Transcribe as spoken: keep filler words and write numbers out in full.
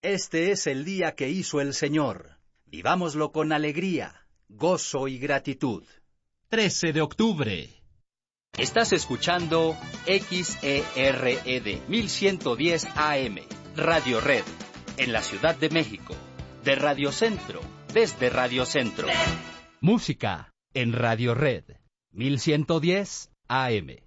Este es el día que hizo el Señor. Vivámoslo con alegría, gozo y gratitud. trece de octubre. Estás escuchando X E R E D mil ciento diez A M, Radio Red, en la Ciudad de México. De Radio Centro, desde Radio Centro. Música en Radio Red, mil ciento diez A M.